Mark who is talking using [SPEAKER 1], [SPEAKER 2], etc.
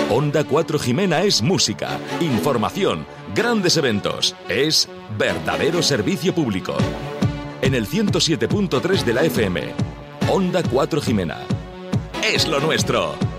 [SPEAKER 1] Onda 4 Jimena es música, información, grandes eventos. Es verdadero servicio público. En el 107.3 de la FM. Onda 4 Jimena. Es lo nuestro.